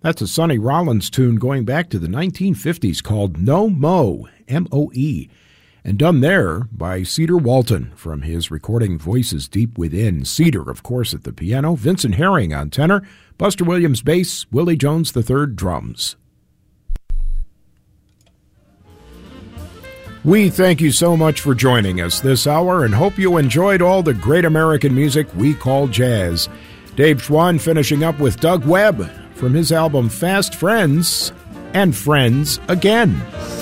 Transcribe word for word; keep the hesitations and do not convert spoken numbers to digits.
That's a Sonny Rollins tune going back to the nineteen fifties called No Mo, M O E, and done there by Cedar Walton from his recording Voices Deep Within. Cedar, of course, at the piano, Vincent Herring on tenor, Buster Williams bass, Willie Jones the third drums. We thank you so much for joining us this hour and hope you enjoyed all the great American music we call jazz. Dave Schwann finishing up with Doug Webb from his album Fast Friends and Friends Again.